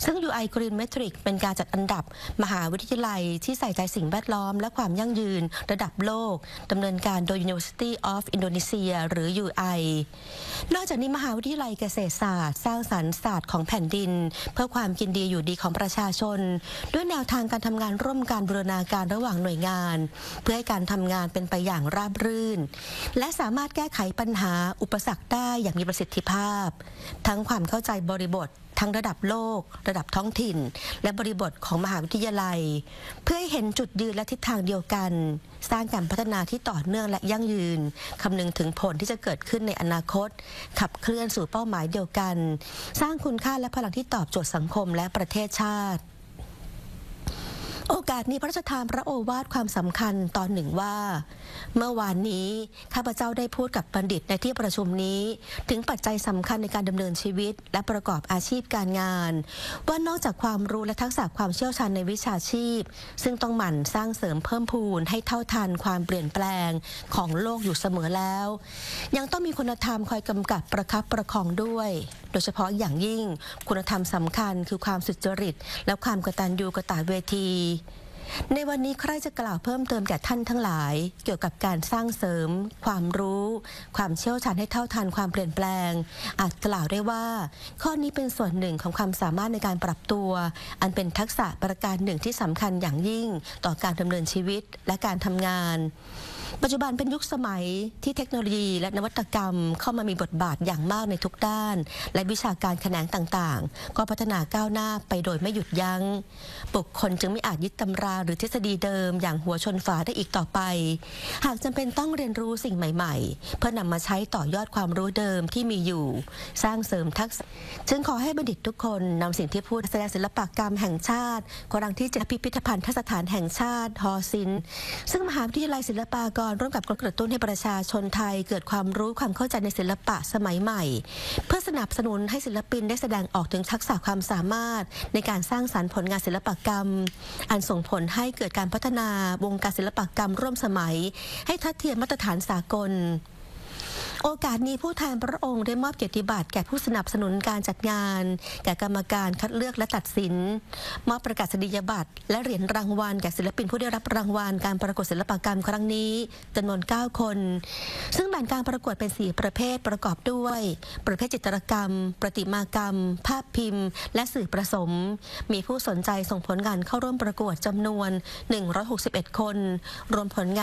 ซึ่ง UI Green Metric เป็นการจัดอันดับมหาวิทยาลัยที่ใส่ใจสิ่งแวดล้อมและความยั่งยืนระดับโลกดำเนินการโดย University of Indonesia หรือ UI นอกจากนี้มหาวิทยาลัยเกษตรศาสตร์สร้างสรรค์ศาสตร์ของแผ่นดินเพื่อความกินดีอยู่ดีของประชาชนด้วยแนวทางการทำงานร่วมกันบูรณาการระหว่างหน่วยงานเพื่อให้การทำงานเป็นไปอย่างราบรื่นและสามารถแก้ไขปัญหาอุปสรรคได้อย่างมีประสิทธิภาพทั้งความเข้าใจบริบททั้งระดับโลกระดับท้องถิ่นและบริบทของมหาวิทยาลัยเพื่อให้เห็นจุดยืนและทิศทางเดียวกันสร้างการพัฒนาที่ต่อเนื่องและยั่งยืนคำนึงถึงผลที่จะเกิดขึ้นในอนาคตขับเคลื่อนสู่เป้าหมายเดียวกันสร้างคุณค่าและพลังที่ตอบโจทย์สังคมและประเทศชาติโอกาสนี้พระราชทานพระโอวาทความสำคัญตอนหนึ่งว่าเมื่อวานนี้ข้าพเจ้าได้พูดกับบัณฑิตในที่ประชุมนี้ถึงปัจจัยสำคัญในการดำเนินชีวิตและประกอบอาชีพการงานว่านอกจากความรู้และทักษะความเชี่ยวชาญในวิชาชีพซึ่งต้องหมั่นสร้างเสริมเพิ่มพูนให้เท่าทันความเปลี่ยนแปลงของโลกอยู่เสมอแล้วยังต้องมีคุณธรรมคอยกำกับประคับประคองด้วยโดยเฉพาะอย่างยิ่งคุณธรรมสำคัญคือความสุจริตและความกตัญญูกตเวทีในวันนี้ใครจะกล่าวเพิ่มเติมแก่ท่านทั้งหลายเกี่ยวกับการสร้างเสริมความรู้ความเชี่ยวชาญให้เท่าทันความเปลี่ยนแปลงอาจกล่าวได้ว่าข้อนี้เป็นส่วนหนึ่งของความสามารถในการปรับตัวอันเป็นทักษะประการหนึ่งที่สำคัญอย่างยิ่งต่อการดำเนินชีวิตและการทำงานปัจจุบันเป็นยุคสมัยที่เทคโนโลยีและนวัตกรรมเข้ามามีบทบาทอย่างมากในทุกด้านและวิชาการแขนงต่างๆก็พัฒนาก้าวหน้าไปโดยไม่หยุดยั้งบุคคลจึงไม่อาจยึดตำราหรือทฤษฎีเดิมอย่างหัวชนฝาได้อีกต่อไปหากจำเป็นต้องเรียนรู้สิ่งใหม่ๆเพื่อนำมาใช้ต่อยอดความรู้เดิมที่มีอยู่สร้างเสริมทักษะจึงขอให้บัณฑิตทุกคนนำสิ่งที่พูดแสดงศิลปกรรมแห่งชาติกรังที่7พิพิธภัณฑสถานแห่งชาติหอศิลป์ซึ่งมหาวิทยาลัยศิลปากรร่วมกับกระตุ้นให้ประชาชนไทยเกิดความรู้ความเข้าใจในศิลปะสมัยใหม่เพื่อสนับสนุนให้ศิลปินได้แสดงออกถึงทักษะความสามารถในการสร้างสรรค์ผลงานศิลปกรรมอันส่งผลให้เกิดการพัฒนาวงการศิลปกรรมร่วมสมัยให้ทัดเทียมมาตรฐานสากลโอกาสนี้ผู้แทนพระองค์ได้มอบเกียรติบัตรแก่ผู้สนับสนุนการจัดงานแก่กรรมการคัดเลือกและตัดสินมอบประกาศนียบัตรและเหรียญรางวัลแก่ศิลปินผู้ได้รับรางวัลการประกวดศิลปกรรมครั้งนี้จำนวน9คนซึ่งแบ่งการประกวดเป็น4ประเภทประกอบด้วยประเภทจิตรกรรมประติมากรรมภาพพิมพ์และสื่อผสมมีผู้สนใจส่งผลงานเข้าร่วมประกวดจำนวน161คนรวมผลงาน